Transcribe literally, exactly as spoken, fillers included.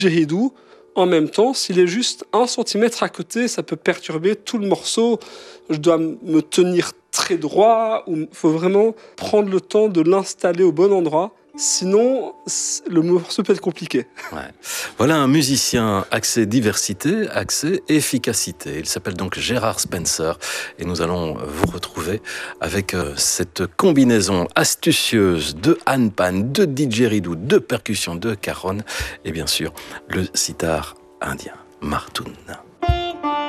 didgeridoo, en même temps, s'il est juste un centimètre à côté, ça peut perturber tout le morceau. Je dois me tenir très droit, il faut vraiment prendre le temps de l'installer au bon endroit. Sinon, le morceau peut être compliqué. Ouais. Voilà un musicien axé diversité, axé efficacité. Il s'appelle donc Gérard Spencer et nous allons vous retrouver avec cette combinaison astucieuse de handpan, de didgeridoo, de percussion, de cajon et bien sûr le sitar indien, Martoon.